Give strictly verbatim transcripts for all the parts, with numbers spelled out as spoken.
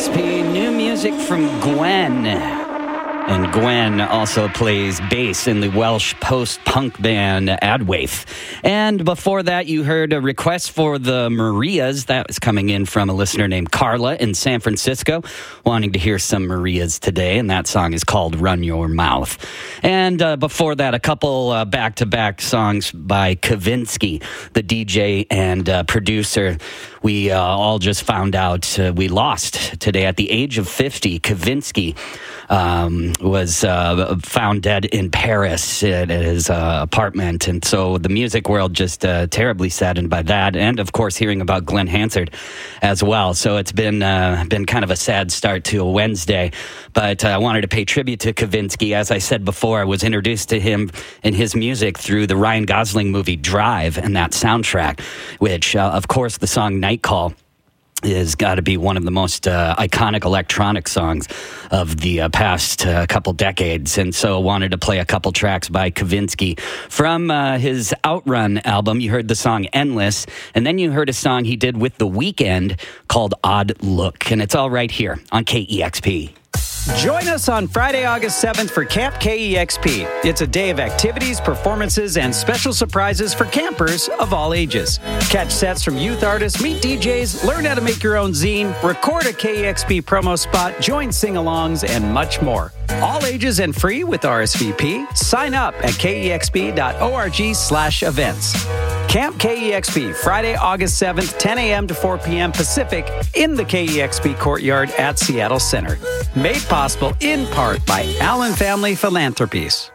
X P, new music from Gwen. And Gwen also plays bass in the Welsh post-punk band Adwaith. And before that, you heard a request for the Marias. That was coming in from a listener named Carla in San Francisco, wanting to hear some Marias today. And that song is called Run Your Mouth. And uh, before that, a couple uh, back-to-back songs by Kavinsky, the D J and uh, producer. We uh, all just found out uh, we lost today at the age of fifty. Kavinsky um, was uh, found dead in Paris at his uh, apartment. And so the music world just uh, terribly saddened by that. And, of course, hearing about Glenn Hansard as well. So it's been uh, been kind of a sad start to a Wednesday. But uh, I wanted to pay tribute to Kavinsky. As I said before, I was introduced to him and his music through the Ryan Gosling movie Drive and that soundtrack, which, uh, of course, the song Night Call is got to be one of the most uh, iconic electronic songs of the uh, past uh, couple decades. And so I wanted to play a couple tracks by Kavinsky from uh, his Outrun album. You heard the song Endless, and then you heard a song he did with The Weeknd called Odd Look. And it's all right here on K E X P. Join us on Friday, August seventh for Camp K E X P. It's a day of activities, performances, and special surprises for campers of all ages. Catch sets from youth artists, meet D Js, learn how to make your own zine, record a K E X P promo spot, join sing-alongs, and much more. All ages and free with R S V P. Sign up at kexp.org slash events. Camp K E X P, Friday, August seventh, ten a.m. to four p.m. Pacific in the K E X P courtyard at Seattle Center. Made possible in part by Allen Family Philanthropies.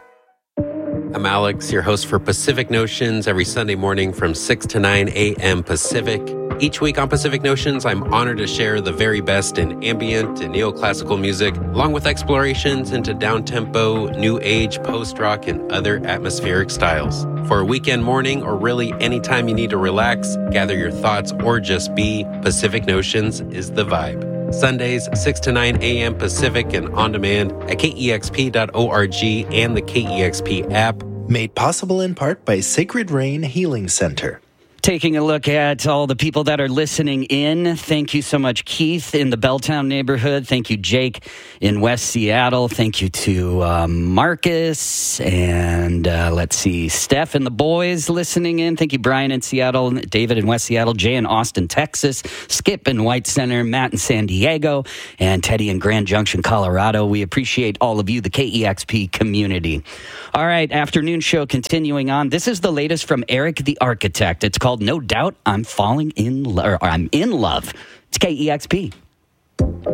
I'm Alex, your host for Pacific Notions, every Sunday morning from six to nine a.m. Pacific. Each week on Pacific Notions, I'm honored to share the very best in ambient and neoclassical music, along with explorations into down-tempo, new age, post-rock, and other atmospheric styles. For a weekend morning, or really anytime you need to relax, gather your thoughts, or just be, Pacific Notions is the vibe. Sundays, six to nine a.m. Pacific and on demand at K E X P dot org and the K E X P app. Made possible in part by Sacred Rain Healing Center. Taking a look at all the people that are listening in. Thank you so much, Keith, in the Belltown neighborhood. Thank you, Jake, in West Seattle. Thank you to um, Marcus and, uh, let's see, Steph and the boys listening in. Thank you, Brian in Seattle, David in West Seattle, Jay in Austin, Texas, Skip in White Center, Matt in San Diego, and Teddy in Grand Junction, Colorado. We appreciate all of you, the K E X P community. All right, afternoon show continuing on. This is the latest from Eric the Architect. It's called No Doubt I'm Falling in Love, or I'm in Love. It's K E X P.